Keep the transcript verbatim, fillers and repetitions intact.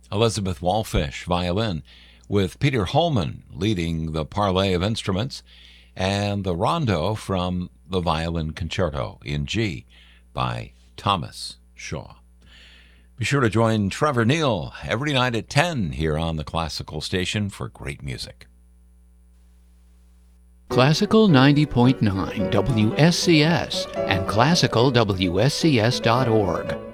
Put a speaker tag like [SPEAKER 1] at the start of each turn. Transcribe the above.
[SPEAKER 1] Elizabeth Wallfish, violin, with Peter Holman leading the parley of instruments, and the rondo from the Violin Concerto in G by Thomas Shaw. Be sure to join Trevor Neal every night at ten here on the Classical Station for great music.
[SPEAKER 2] Classical ninety point nine W S C S and classical W S C S dot org.